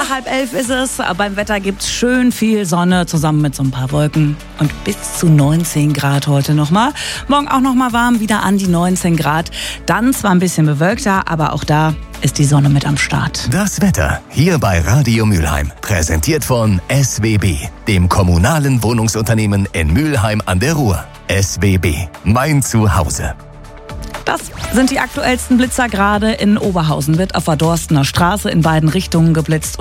nach 10:30 ist es. Beim Wetter gibt's schön viel Sonne zusammen mit so ein paar Wolken. Und bis zu 19 Grad heute nochmal. Morgen auch nochmal warm, wieder an die 19 Grad. Dann zwar ein bisschen bewölkter, aber auch da ist die Sonne mit am Start. Das Wetter hier bei Radio Mülheim. Präsentiert von SWB, dem kommunalen Wohnungsunternehmen in Mülheim an der Ruhr. SWB, mein Zuhause. Das sind die aktuellsten Blitzer gerade in Oberhausen. Wird auf der Dorstener Straße in beiden Richtungen geblitzt.